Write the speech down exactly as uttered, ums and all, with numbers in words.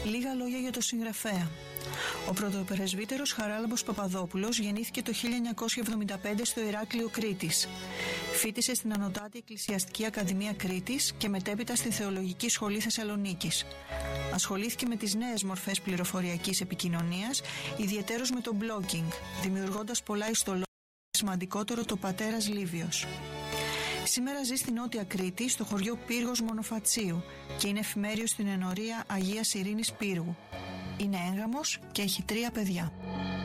Λίγα λόγια για το συγγραφέα. Ο πρωτοπρεσβύτερος Χαράλαμπος Παπαδόπουλος γεννήθηκε το χίλια εννιακόσια εβδομήντα πέντε στο Ηράκλειο Κρήτης. Φοίτησε στην Ανωτάτη Εκκλησιαστική Ακαδημία Κρήτης και μετέπειτα στη Θεολογική Σχολή Θεσσαλονίκης. Ασχολήθηκε με τις νέες μορφές πληροφοριακής επικοινωνίας, ιδιαιτέρως με το blogging, δημιουργώντας πολλά ιστολόγια, σημαντικότερο το Πατέρας Λίβιος. Σήμερα ζει στη Νότια Κρήτη, στο χωριό Πύργος Μονοφατσίου και είναι εφημέριος στην ενορία Αγίας Ειρήνης Πύργου. Είναι έγγαμος και έχει τρία παιδιά.